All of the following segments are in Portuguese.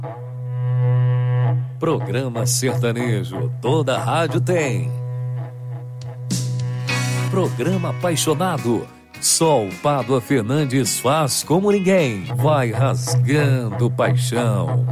Programa sertanejo, toda rádio tem. Programa apaixonado, só o Pádua Fernandes faz como ninguém, vai rasgando paixão.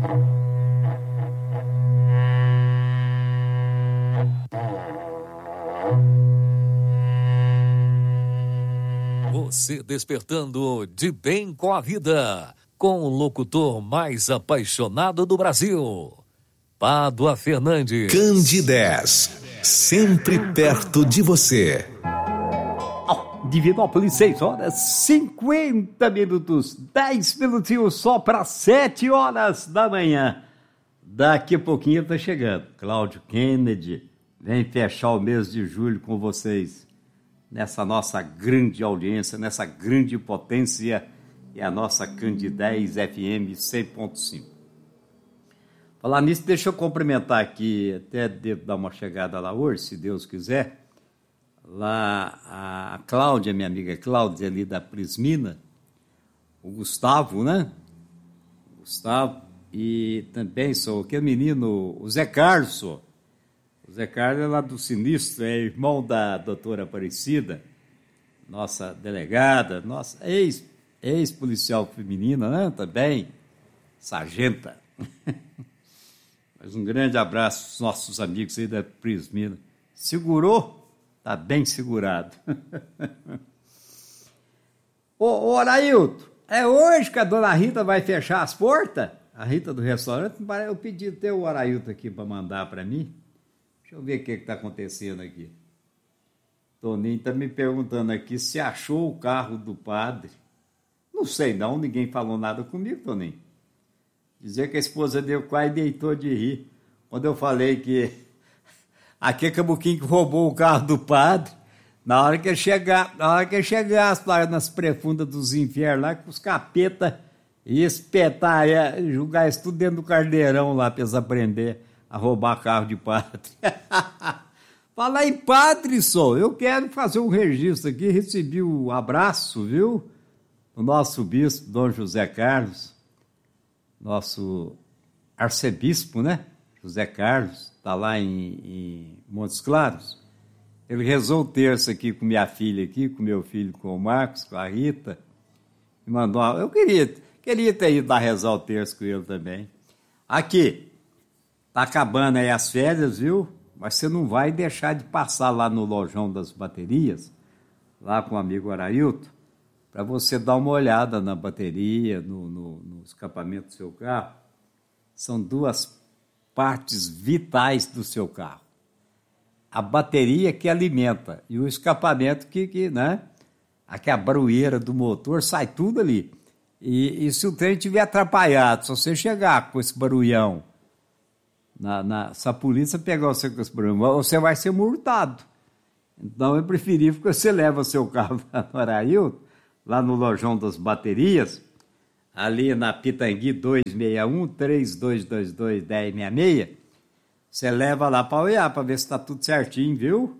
Você despertando de bem com a vida, com o locutor mais apaixonado do Brasil, Pádua Fernandes. Candidez, sempre perto de você. Divinópolis, 6 horas 50 minutos, 10 minutinhos só para 7 horas da manhã. Daqui a pouquinho tá chegando. Cláudio Kennedy vem fechar o mês de julho com vocês, nessa nossa grande audiência, nessa grande potência, e a nossa Candidez FM 100.5. Falar nisso, deixa eu cumprimentar aqui, até devo dar uma chegada lá hoje, se Deus quiser. Lá a Cláudia, minha amiga Cláudia, ali da Prismina, o Gustavo, né? Gustavo, e também sou aquele menino, o Zé Carlos. O Zé Carlos é lá do Sinistro, é irmão da doutora Aparecida, nossa delegada, nossa ex-policial feminina, né? Também, sargenta. Mas um grande abraço aos nossos amigos aí da Prismina. Segurou? Tá bem segurado. Ô, Arailton, é hoje que a dona Rita vai fechar as portas? A Rita do restaurante? Eu pedi até o Arailton aqui para mandar para mim. Deixa eu ver o que está acontecendo aqui. Toninho está me perguntando aqui se achou o carro do padre. Não sei não, ninguém falou nada comigo, Toninho. Dizer que a esposa dele quase deitou de rir quando eu falei que aquele cabuquinho que roubou o carro do padre, na hora que ele chegasse lá nas prefundas dos infernos, lá com os capetas, ia espetar, ia jogar isso tudo dentro do caldeirão lá para eles aprender a roubar carro de padre. Falar em padre, só, eu quero fazer um registro aqui, recebi o abraço, viu, do nosso bispo, Dom José Carlos, nosso arcebispo, né, José Carlos, está lá em Montes Claros. Ele rezou o terço aqui com minha filha, aqui, com meu filho, com o Marcos, com a Rita, e mandou. Eu queria ter ido lá rezar o terço com ele também. Aqui, tá acabando aí as férias, viu? Mas você não vai deixar de passar lá no Lojão das Baterias, lá com o amigo Arailton, para você dar uma olhada na bateria, no escapamento do seu carro. São duas partes vitais do seu carro. A bateria que alimenta e o escapamento que né? Aqui a barulheira do motor, sai tudo ali. E se o trem estiver atrapalhado, se você chegar com esse barulhão, se a polícia pegar você com esse barulhão, você vai ser multado. Então é preferível que você leve o seu carro no Arailton, lá no Lojão das Baterias, ali na Pitangui 261-3222-1066, você leva lá para olhar, para ver se está tudo certinho, viu?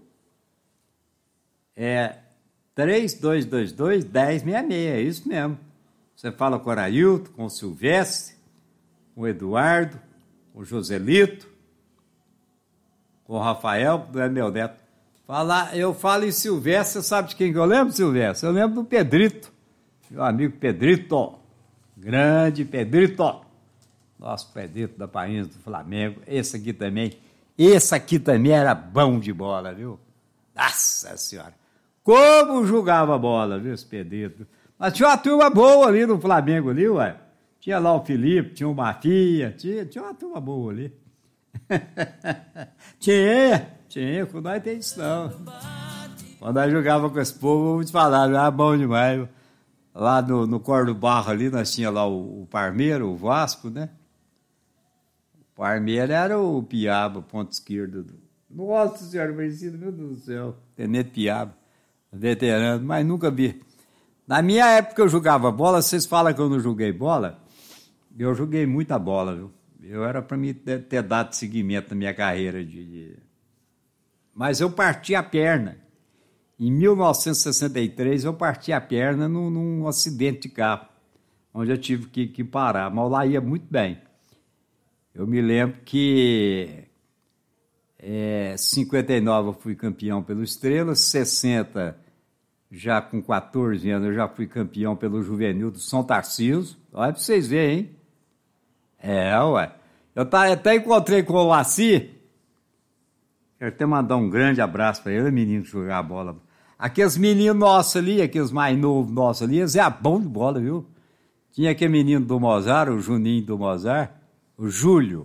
É 3222-1066, é isso mesmo. Você fala com o Arailton, com o Silvestre, com o Eduardo, com o Joselito, com o Rafael, que é meu neto. Eu falo em Silvestre, você sabe de quem que eu lembro, Silvestre? Eu lembro do Pedrito, meu amigo Pedrito, grande Pedrito, nosso Pedrito da Painha do Flamengo. Esse aqui também era bom de bola, viu? Nossa Senhora, como jogava bola, viu, esse Pedrito? Mas tinha uma turma boa ali no Flamengo, ali, ué. Tinha lá o Felipe, tinha o Mafia, tinha uma turma boa ali. Tinha, com nós tem isso não. Quando nós jogava com esse povo, vou te falar, era bom demais. Lá no Cor do Barro ali, nós tinha lá o Parmeiro, o Vasco, né? O Parmeiro era o Piaba, ponto esquerdo. Nossa Senhora, Aparecida, meu Deus do céu. Tenente Piaba, veterano, mas nunca vi. Na minha época eu jogava bola, vocês falam que eu não joguei bola, eu joguei muita bola, viu? Eu era para mim ter dado seguimento na minha carreira Mas eu parti a perna. Em 1963, eu parti a perna num acidente de carro, onde eu tive que parar. Mas lá ia muito bem. Eu me lembro que 59 eu fui campeão pelo Estrela, 60, já com 14 anos, eu já fui campeão pelo Juvenil do São Tarcísio. Olha pra vocês verem, hein? Ué. Eu até encontrei com o Laci. Quero até mandar um grande abraço para ele, menino que jogar a bola. Aqueles meninos nossos ali, aqueles mais novos nossos ali, eles é bom de bola, viu? Tinha aquele menino do Mozart, o Juninho do Mozart, o Júlio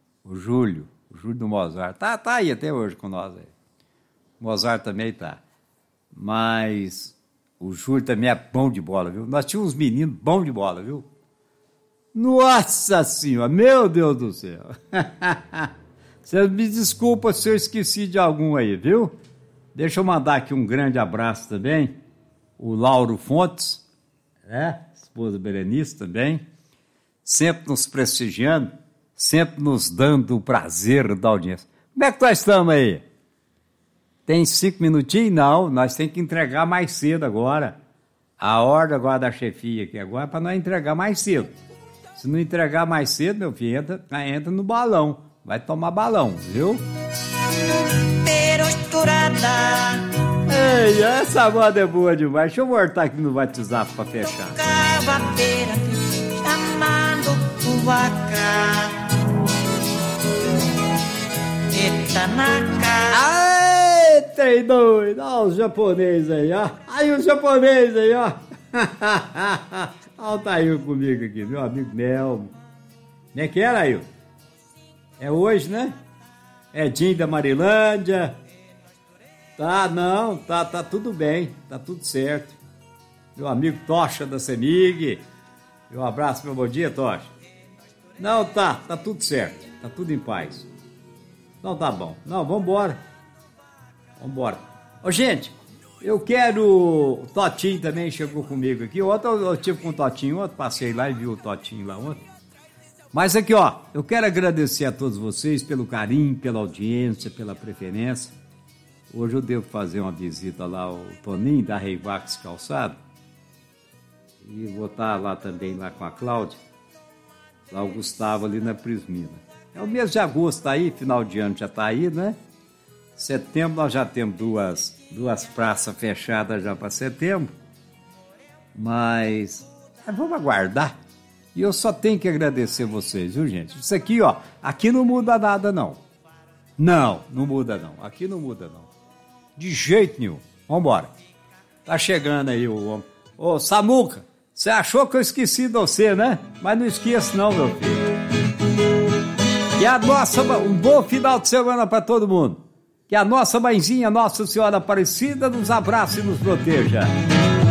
do Mozart. Tá aí até hoje com nós aí. O Mozart também tá. Mas o Júlio também é bom de bola, viu? Nós tínhamos uns meninos bons de bola, viu? Nossa Senhora, meu Deus do céu. Você me desculpa se eu esqueci de algum aí, viu? Deixa eu mandar aqui um grande abraço também. O Lauro Fontes, esposa Berenice também, sempre nos prestigiando, sempre nos dando o prazer da audiência. Como é que nós estamos aí? Tem 5 minutinhos? Não, nós temos que entregar mais cedo agora. A ordem agora da chefia aqui agora é para nós entregar mais cedo. Se não entregar mais cedo, meu filho, entra no balão. Vai tomar balão, viu? Ei, essa moda é boa demais. Deixa eu voltar aqui no WhatsApp para fechar. Ai, tem doido. Olha os japoneses aí, ó. Aí os japoneses aí, ó. Olha o Taílson comigo aqui, meu amigo Nelmo. Como é que era, Taílson? É hoje, né? Edinho da Marilândia. Tá tudo bem, tá tudo certo. Meu amigo Tocha da Semig. Um abraço, meu bom dia, Tocha. Não, tá tudo certo, tá tudo em paz. Então tá bom. Não, vambora. Ô, gente, eu quero... O Totinho também chegou comigo aqui. Ontem eu tive com o Totinho, ontem passei lá e vi o Totinho lá ontem. Mas aqui, ó, eu quero agradecer a todos vocês pelo carinho, pela audiência, pela preferência. Hoje eu devo fazer uma visita lá ao Toninho da Reivax Calçado. E vou estar lá também, lá com a Cláudia. Lá o Gustavo ali na Prismina. É o mês de agosto, tá aí, final de ano já tá aí, né? Setembro nós já temos duas praças fechadas já para setembro. Mas vamos aguardar. E eu só tenho que agradecer vocês, viu, gente? Isso aqui, ó, aqui não muda nada, não. Não muda, não. Aqui não muda, não. De jeito nenhum. Vambora. Tá chegando aí o homem. Ô, Samuca, você achou que eu esqueci de você, né? Mas não esqueça não, meu filho. E um bom final de semana para todo mundo. Que a nossa mãezinha, Nossa Senhora Aparecida, nos abrace e nos proteja.